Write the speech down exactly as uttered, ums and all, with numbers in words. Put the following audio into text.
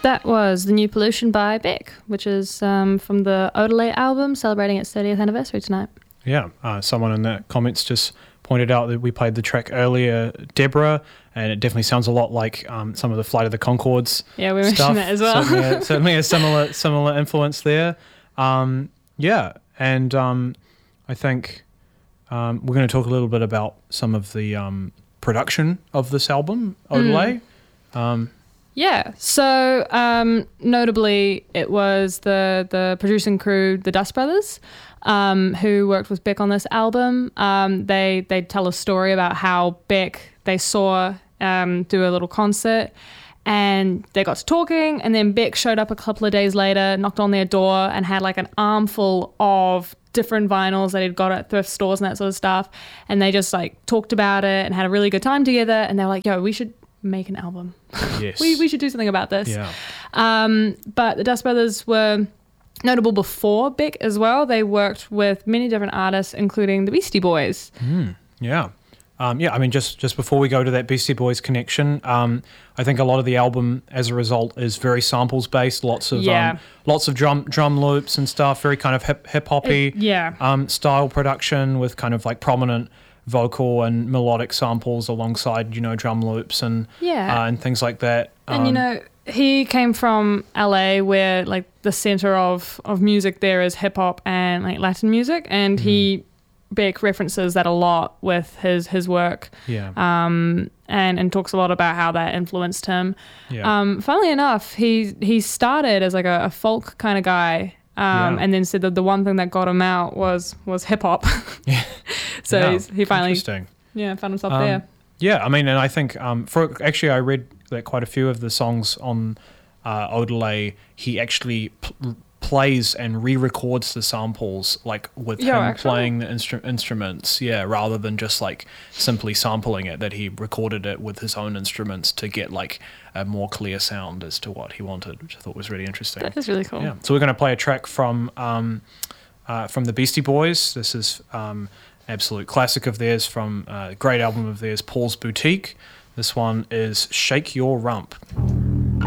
That was The New Pollution by Beck, which is um, from the Odelay album, celebrating its thirtieth anniversary tonight. Yeah, uh, someone in the comments just pointed out that we played the track earlier, Deborah, and it definitely sounds a lot like um, some of the Flight of the Conchords. Yeah, we stuff. mentioned that as well. certainly, a, certainly a similar similar influence there. Um, yeah, and um, I think um, we're going to talk a little bit about some of the um, production of this album, Odelay. Mm. Um, Yeah, so um, notably it was the, the producing crew, the Dust Brothers, um, who worked with Beck on this album. Um, they they tell a story about how Beck, they saw um, do a little concert and they got to talking, and then Beck showed up a couple of days later, knocked on their door and had like an armful of different vinyls that he'd got at thrift stores and that sort of stuff. And they just like talked about it and had a really good time together, and they were like, yo, we should make an album. Yes. we we should do something about this. Yeah. Um, but the Dust Brothers were notable before Beck as well. They worked with many different artists, including the Beastie Boys. Mm, yeah. Um, yeah, I mean, just, just before we go to that Beastie Boys connection, um, I think a lot of the album, as a result, is very samples-based, lots of Yeah. um, lots of drum drum loops and stuff, very kind of hip, hip-hoppy It- yeah. um, style production with kind of like prominent vocal and melodic samples alongside, you know, drum loops and Yeah. uh, and things like that. And you Um, know, he came from L A, where like the center of, of music there is hip hop and like Latin music, and he Beck references that a lot with his his work. Yeah. Um, and and talks a lot about how that influenced him. Yeah. Um, funnily enough, he he started as like a, a folk kind of guy. Um, Yeah. and then said that the one thing that got him out was was hip hop. Yeah. So Yeah. he's, he finally Interesting. yeah found himself Um, there. Yeah, I mean, and I think um, for actually, I read that quite a few of the songs on uh, Odelay, he actually pl- plays and re-records the samples, like with Yeah, him actually? playing the instru- instruments. Yeah, rather than just like simply sampling it. That he recorded it with his own instruments to get like a more clear sound as to what he wanted, which I thought was really interesting. That is really cool. Yeah. So we're going to play a track from um, uh, from the Beastie Boys. This is um, absolute classic of theirs from a great album of theirs, Paul's Boutique. This one is Shake Your Rump.